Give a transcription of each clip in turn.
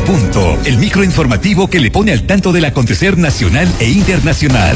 Punto, el microinformativo que le pone al tanto del acontecer nacional e internacional.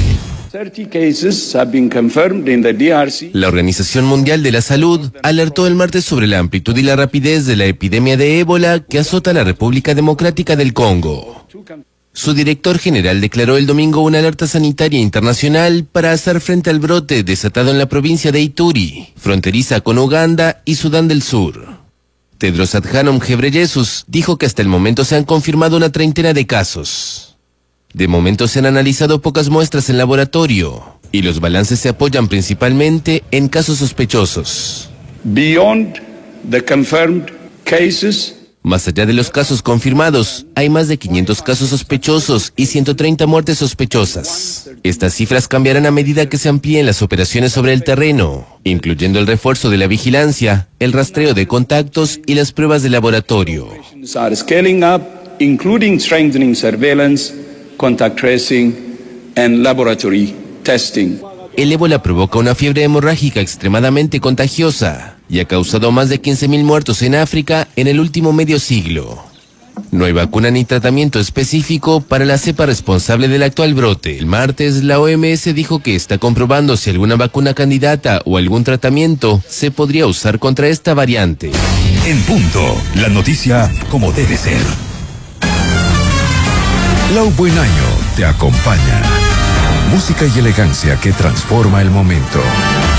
La Organización Mundial de la Salud alertó el martes sobre la amplitud y la rapidez de la epidemia de ébola que azota la República Democrática del Congo. Su director general declaró el domingo una alerta sanitaria internacional para hacer frente al brote desatado en la provincia de Ituri, fronteriza con Uganda y Sudán del Sur. Tedros Adhanom Ghebreyesus dijo que hasta el momento se han confirmado una treintena de casos. De momento se han analizado pocas muestras en laboratorio y los balances se apoyan principalmente en casos sospechosos. Beyond the confirmed cases, más allá de los casos confirmados, hay más de 500 casos sospechosos y 130 muertes sospechosas. Estas cifras cambiarán a medida que se amplíen las operaciones sobre el terreno, incluyendo el refuerzo de la vigilancia, el rastreo de contactos y las pruebas de laboratorio. are scaling up, including strengthening surveillance, contact tracing, and laboratory testing. El ébola provoca una fiebre hemorrágica extremadamente contagiosa y ha causado más de 15.000 muertos en África en el último medio siglo. No hay vacuna ni tratamiento específico para la cepa responsable del actual brote. El martes, la OMS dijo que está comprobando si alguna vacuna candidata o algún tratamiento se podría usar contra esta variante. En punto, la noticia como debe ser. Lau Buen Año te acompaña. Música y elegancia que transforma el momento.